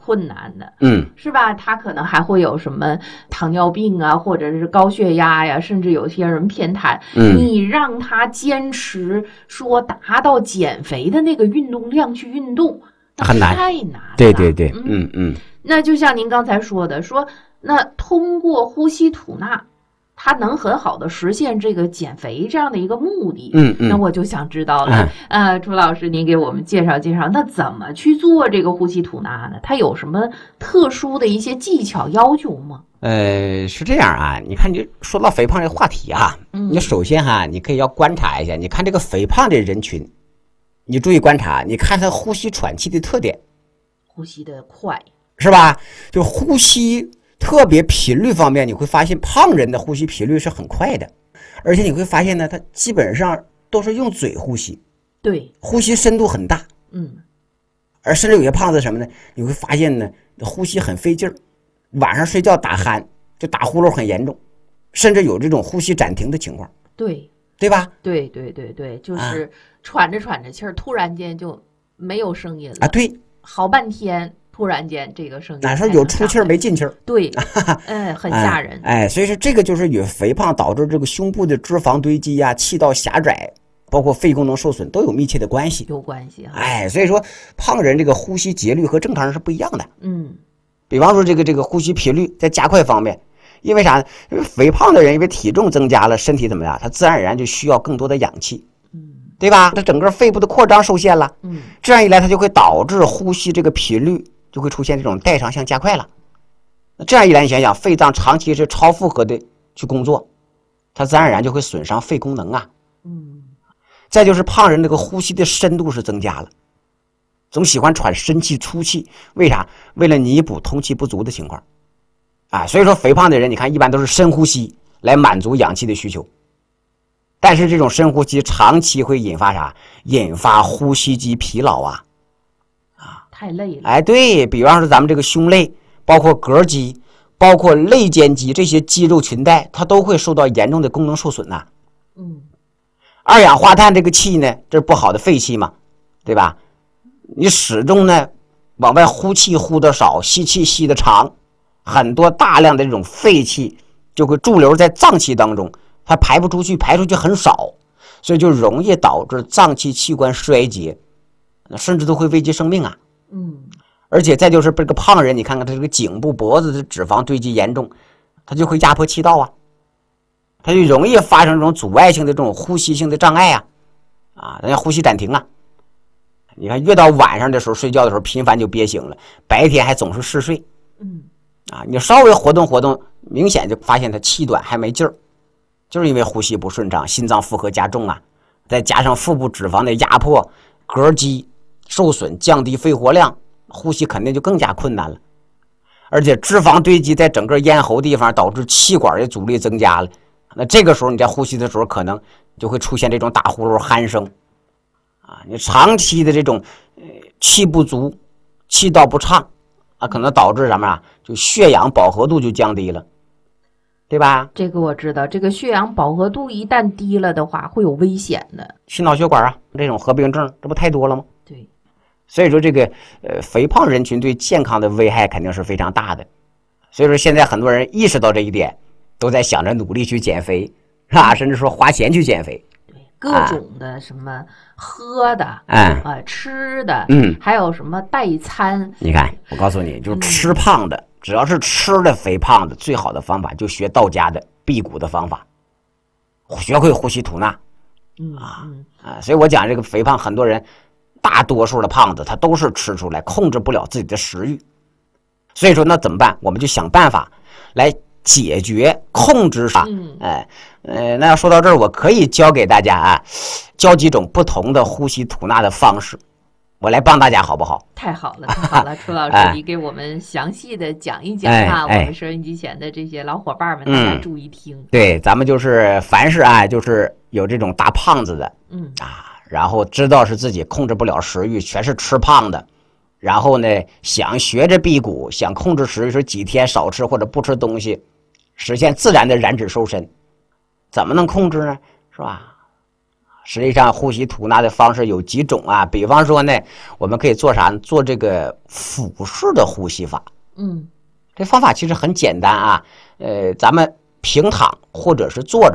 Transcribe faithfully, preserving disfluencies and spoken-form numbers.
困难的， 嗯， 是吧？他可能还会有什么糖尿病啊，或者是高血压呀，甚至有些人偏瘫。 嗯， 你让他坚持说达到减肥的那个运动量去运动， 很难， 太难了。 对对对， 嗯嗯嗯。 那就像您刚才说的，说那通过呼吸吐纳，它能很好的实现这个减肥这样的一个目的。 嗯嗯。 那我就想知道了， 嗯、 呃，朱老师，您给我们介绍介绍，那怎么去做这个呼吸吐纳呢？它有什么特殊的一些技巧要求吗？ 呃，是这样啊，你看，你说到肥胖这个话题啊， 嗯， 你首先哈，你可以要观察一下，你看这个肥胖的人群，你注意观察，你看他呼吸喘气的特点， 呼吸的快。 是吧？就呼吸特别频率方面，你会发现胖人的呼吸频率是很快的，而且你会发现呢，他基本上都是用嘴呼吸， 对， 呼吸深度很大， 嗯， 而甚至有些胖子什么呢？你会发现呢，呼吸很费劲儿，晚上睡觉打鼾，就打呼噜很严重，甚至有这种呼吸暂停的情况， 对， 对吧？ 对对对对，就是喘着喘着气儿，突然间就没有声音了啊，对， 好半天。突然间，这个声音哪说有出气儿没进气儿？ 对，嗯，很吓人。 哎，哎，所以说这个就是与肥胖导致这个胸部的脂肪堆积呀、气道狭窄，包括肺功能受损都有密切的关系。 有关系啊。 哎，所以说胖人这个呼吸节律和正常人是不一样的。 嗯， 比方说这个这个呼吸频率在加快方面，因为啥呢？因为肥胖的人因为体重增加了，身体怎么样？他自然而然就需要更多的氧气。 嗯， 对吧？他整个肺部的扩张受限了。 嗯， 这样一来，它就会导致呼吸这个频率。就会出现这种代偿性加快了。那这样一来，你想想，肺脏长期是超负荷的去工作，它自然而然就会损伤肺功能啊。 嗯。 再就是胖人这个呼吸的深度是增加了，总喜欢喘深气出气，为啥？为了弥补通气不足的情况。啊，所以说肥胖的人，你看一般都是深呼吸来满足氧气的需求。但是这种深呼吸长期会引发啥？引发呼吸肌疲劳啊。 太累了， 哎，对，比方说咱们这个胸肋，包括膈肌，包括肋间肌这些肌肉裙带，它都会受到严重的功能受损呐、啊。 嗯， 二氧化碳这个气呢，这是不好的废气嘛，对吧？你始终呢往外呼气呼得少，吸气吸得长，很多大量的这种废气就会驻留在脏器当中，它排不出去，排出去很少，所以就容易导致脏器器官衰竭，甚至都会危及生命啊。 嗯， 而且再就是这个胖人，你看看他这个颈部、脖子的脂肪堆积严重，他就会压迫气道啊，他就容易发生这种阻碍性的这种呼吸性的障碍啊，啊，人家呼吸暂停啊。你看，越到晚上的时候睡觉的时候频繁就憋醒了，白天还总是嗜睡， 嗯， 啊，你稍微活动活动，明显就发现他气短还没劲儿，就是因为呼吸不顺畅，心脏负荷加重啊，再加上腹部脂肪的压迫，膈肌受损，降低肺活量，呼吸肯定就更加困难了。而且脂肪堆积在整个咽喉地方，导致气管的阻力增加了。那这个时候你在呼吸的时候，可能就会出现这种打呼噜、鼾声啊。你长期的这种呃气不足、气道不畅啊，可能导致什么啊？就血氧饱和度就降低了，对吧？ 这个我知道，这个血氧饱和度一旦低了的话，会有危险的。 心脑血管啊，这种合并症，这不太多了吗？ 对。 所以说这个呃肥胖人群对健康的危害肯定是非常大的，所以说现在很多人意识到这一点，都在想着努力去减肥，是吧？甚至说花钱去减肥， 对，各种的什么喝的， 嗯啊吃的， 嗯， 还有什么代餐。 你看，我告诉你，就吃胖的，只要是吃的肥胖的，最好的方法就学道家的辟谷的方法，学会呼吸吐纳， 嗯啊啊，所以我讲这个肥胖，很多人。大多数的胖子他都是吃出来，控制不了自己的食欲，所以说那怎么办？我们就想办法来解决控制它。 嗯， 哎，呃，那要说到这儿，我可以教给大家啊，教几种不同的呼吸吐纳的方式，我来帮大家好不好？ 太好了，太好了，楚老师，你给我们详细的讲一讲啊， 哎哎、 我们收音机前的这些老伙伴们，大家注意听。 嗯、对，咱们就是凡是啊，就是有这种大胖子的， 嗯啊。然后知道是自己控制不了食欲，全是吃胖的，然后呢想学着辟谷，想控制食欲，是几天少吃或者不吃东西，实现自然的燃脂瘦身，怎么能控制呢？是吧？ 实际上呼吸吐纳的方式有几种啊，比方说呢，我们可以做啥？做这个腹式的呼吸法。 嗯， 这方法其实很简单啊，呃，咱们平躺或者是坐着。